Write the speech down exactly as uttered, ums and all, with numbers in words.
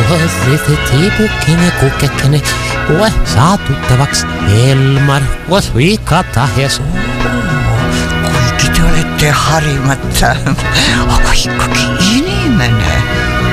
se tiipukene, kukkekene, koe saa tuttavaks Elmar, koos Vika Tahes. Kuigi te olete harimata, aga ikkagi inimene.